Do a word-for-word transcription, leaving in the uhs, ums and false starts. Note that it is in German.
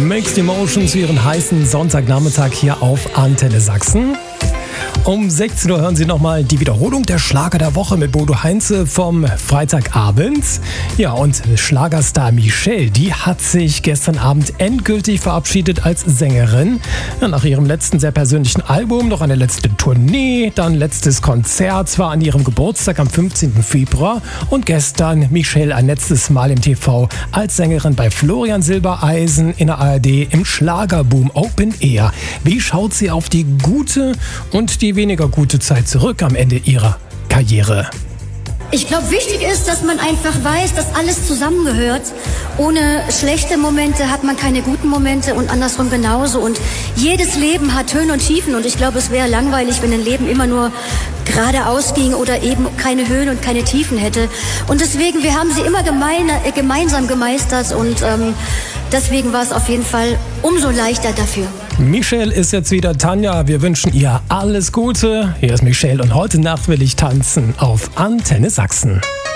Mixed Emotions zu Ihren heißen Sonntagnachmittag hier auf Antenne Sachsen. Um sechzehn Uhr hören Sie nochmal die Wiederholung der Schlager der Woche mit Bodo Heinze vom Freitagabend. Ja, und Schlagerstar Michelle, die hat sich gestern Abend endgültig verabschiedet als Sängerin. Ja, nach ihrem letzten sehr persönlichen Album noch eine letzte Tournee, dann letztes Konzert war an ihrem Geburtstag am fünfzehnten Februar und gestern Michelle ein letztes Mal im T V als Sängerin bei Florian Silbereisen in der A R D im Schlagerboom Open Air. Wie schaut sie auf die gute und die weniger gute Zeit zurück am Ende ihrer Karriere? Ich glaube, wichtig ist, dass man einfach weiß, dass alles zusammengehört. Ohne schlechte Momente hat man keine guten Momente und andersrum genauso. Und jedes Leben hat Höhen und Tiefen. Und ich glaube, es wäre langweilig, wenn ein Leben immer nur geradeaus ging oder eben keine Höhen und keine Tiefen hätte. Und deswegen, wir haben sie immer gemein, äh, gemeinsam gemeistert. Und ähm, deswegen war es auf jeden Fall umso leichter dafür. Michelle ist jetzt wieder Tanja. Wir wünschen ihr alles Gute. Hier ist Michelle und heute Nacht will ich tanzen auf Antenne Sachsen.